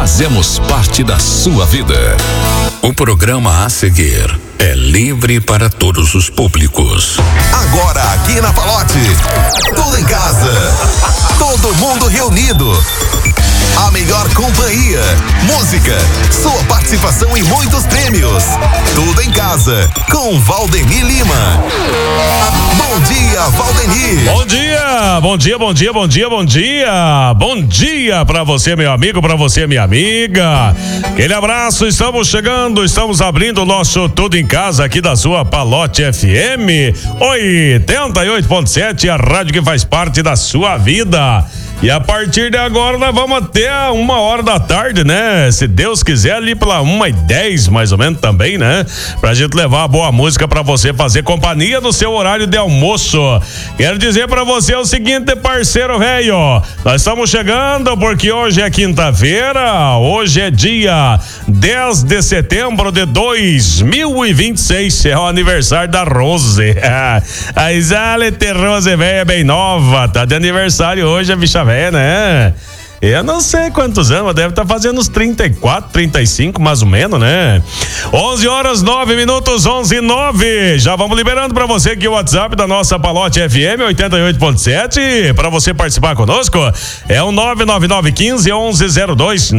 fazemos parte da sua vida. O programa a seguir é livre para todos os públicos. Agora aqui na Palote, tudo em casa, todo mundo reunido. A melhor companhia, música, sua participação e muitos prêmios. Tudo em casa, com Valdemir Lima. Bom dia, Valdemir. Bom dia, bom dia, bom dia, bom dia, bom dia. Bom dia pra você, meu amigo, pra você, minha amiga. Aquele abraço, estamos chegando, estamos abrindo o nosso Tudo em Casa aqui da sua Palote FM 88.7, a rádio que faz parte da sua vida. E a partir de agora nós vamos até 1h da tarde, né? Se Deus quiser, ali pela 1h10 mais ou menos também, né? Pra gente levar a boa música pra você fazer companhia no seu horário de almoço. Quero dizer pra você o seguinte, parceiro velho, nós estamos chegando porque hoje é quinta-feira, hoje é dia 10 de setembro de 2026, é o aniversário da Rose. A Isalete Rose velha bem nova, tá de aniversário hoje a bicha velha, né? Eu não sei quantos anos, deve estar fazendo uns 34, 35, mais ou menos, né? 11h09, 11h09. Já vamos liberando pra você aqui o WhatsApp da nossa Palote FM 88.7. Pra você participar conosco, é o 99915-1102.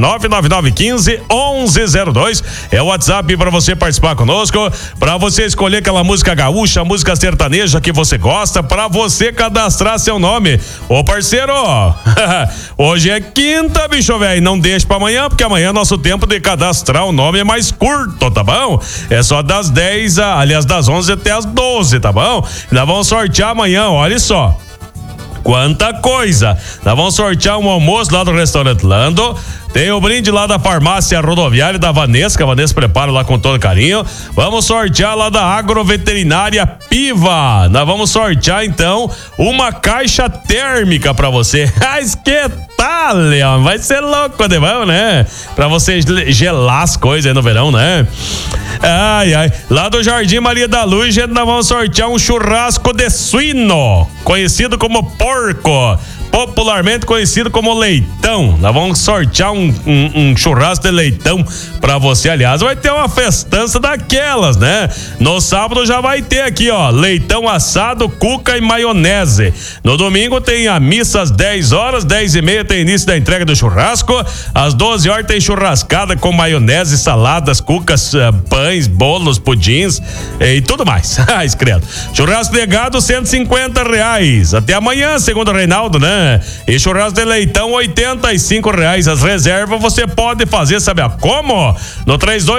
99915-1102. É o WhatsApp pra você participar conosco. Pra você escolher aquela música gaúcha, música sertaneja que você gosta. Pra você cadastrar seu nome. Ô parceiro, hoje é quinta, bicho velho, não deixe pra amanhã, porque amanhã nosso tempo de cadastrar o nome é mais curto, tá bom? É só das 10, das 11 até as 12, tá bom? Nós vamos sortear amanhã, olha só. Quanta coisa! Nós vamos sortear um almoço lá do restaurante Lando. Tem o brinde lá da farmácia rodoviária da Vanessa, que a Vanessa prepara lá com todo carinho. Vamos sortear lá da agroveterinária Piva. Nós vamos sortear então uma caixa térmica pra você. Que tal, Leão? Vai ser louco de bom, né? Pra você gelar as coisas aí no verão, né? Ai, ai. Lá do Jardim Maria da Luz, gente, nós vamos sortear um churrasco de suíno, conhecido como porco, popularmente conhecido como leitão. Nós vamos sortear um churrasco de leitão pra você. Aliás, vai ter uma festança daquelas, né? No sábado já vai ter aqui, ó, leitão assado, cuca e maionese. No domingo tem a missa às 10h, 10h30 tem início da entrega do churrasco. Às 12h tem churrascada com maionese, saladas, cucas, pães, bolos, pudins e tudo mais. Ai, credo. Churrasco de gado, R$150. Até amanhã, segundo o Reinaldo, né? E churrasco de leitão, R$85. As reservas você pode fazer, sabe como? No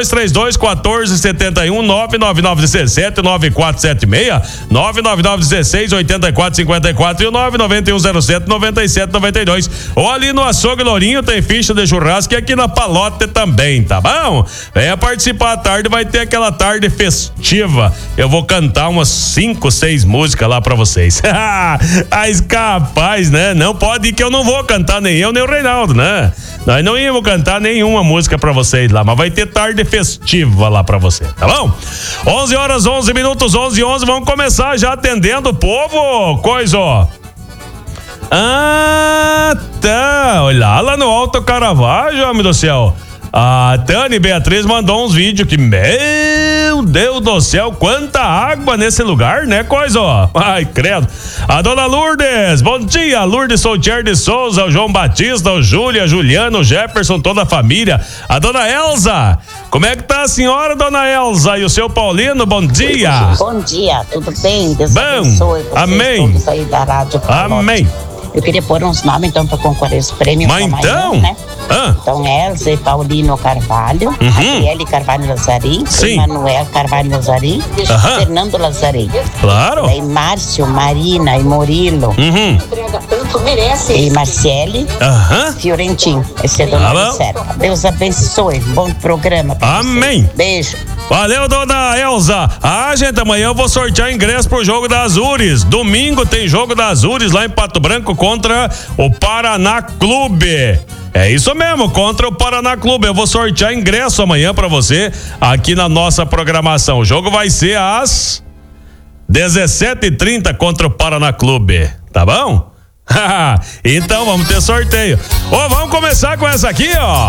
3232-1471, 99917-9476, 99916-8454 e o 99107-9792. Ou ali no Açougue Lourinho tem ficha de churrasco e aqui na Palote também, tá bom? Venha participar à tarde, vai ter aquela tarde festiva. Eu vou cantar umas 5, 6 músicas lá pra vocês. Mas capaz, né? Não pode ir que eu não vou cantar, nem eu, nem o Reinaldo, né? Nós não íamos cantar nenhuma música pra vocês lá, mas vai ter tarde festiva lá pra você, tá bom? 11h11, 11h11, vamos começar já atendendo o povo, coisa, ó. Tá, olha lá no Alto Caravaggio, homem do céu. A Tânia Beatriz mandou uns vídeos que, meu Deus do céu, quanta água nesse lugar, né, coisa, ó. Ai, credo. A dona Lourdes, bom dia, Lourdes Soltier de Souza, o João Batista, o Júlia, Juliano, o Jefferson, toda a família. A dona Elza, como é que tá a senhora, dona Elza? E o seu Paulino, bom dia. Bom dia, tudo bem? Deus bom, abençoe vocês amém. todos aí da rádio. Amém. Eu queria pôr uns nomes, então, para concorrer esse prêmio. Mas então? Amanhã, né? Então, Elza e Paulino Carvalho, Adriele Carvalho Lazarim, Emanuel Carvalho Lazarim, Fernando Lazarim. Claro. Daí Márcio, Marina e Murilo. E Marcele. Fiorentinho. Esse é do nome certo. Deus abençoe. Bom programa. Amém. Vocês. Beijo. Valeu, dona Elza. Gente, amanhã eu vou sortear ingresso pro jogo da Azures. Domingo tem jogo da Azures lá em Pato Branco contra o Paraná Clube. É isso mesmo, contra o Paraná Clube. Eu vou sortear ingresso amanhã pra você aqui na nossa programação. O jogo vai ser às 17h30 contra o Paraná Clube. Tá bom? Então vamos ter sorteio. Vamos começar com essa aqui, ó.